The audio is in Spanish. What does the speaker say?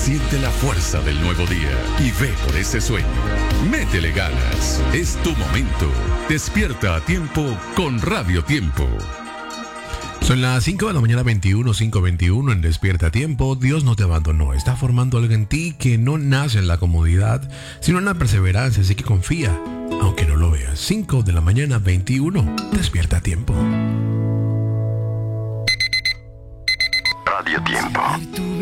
Siente la fuerza del nuevo día y ve por ese sueño. Métele ganas. Es tu momento. Despierta a tiempo con Radio Tiempo. Son las 5 de la mañana 5:21 en Despierta a Tiempo. Dios no te abandonó. Está formando algo en ti que no nace en la comodidad, sino en la perseverancia. Así que confía, aunque no lo veas. 5 de la mañana 21. Despierta a Tiempo. Radio Tiempo.